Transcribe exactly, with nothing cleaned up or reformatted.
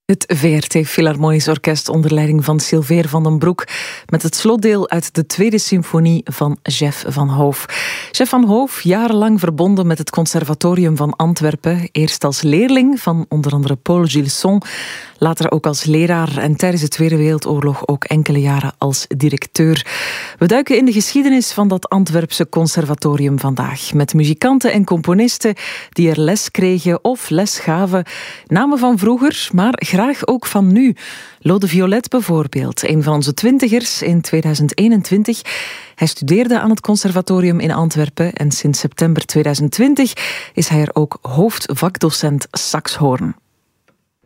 Het V R T Philharmonisch Orkest onder leiding van Silveer van den Broek met het slotdeel uit de tweede symfonie van Jeff van Hoof. Jeff van Hoof, jarenlang verbonden met het Conservatorium van Antwerpen. Eerst als leerling van onder andere Paul Gilson, later ook als leraar en tijdens de Tweede Wereldoorlog ook enkele jaren als directeur. We duiken in de geschiedenis van dat Antwerpse conservatorium vandaag. Met muzikanten en componisten die er les kregen of les gaven. Namen van vroeger, maar graag ook van nu. Lode Violet bijvoorbeeld, een van onze twintigers in tweeduizend eenentwintig. Hij studeerde aan het conservatorium in Antwerpen en sinds september tweeduizend twintig is hij er ook hoofdvakdocent saxhoorn.